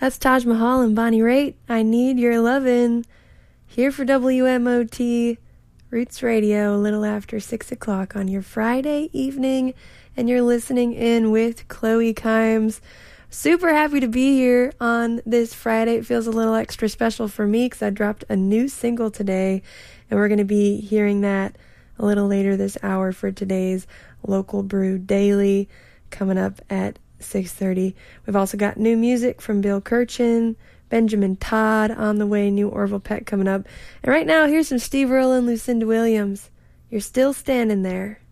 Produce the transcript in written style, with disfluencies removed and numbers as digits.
That's Taj Mahal and Bonnie Raitt. I Need Your Lovin'. Here for WMOT Roots Radio, a little after 6 o'clock on your Friday evening. And you're listening in with Chloe Kimes. Super happy to be here on this Friday. It feels a little extra special for me because I dropped a new single today. And we're going to be hearing that a little later this hour for today's Local Brew Daily coming up at 6:30. We've also got new music from Bill Kirchen, Benjamin Todd on the way, new Orville Peck coming up. And right now, here's some Steve Earle and Lucinda Williams. You're Still Standing There.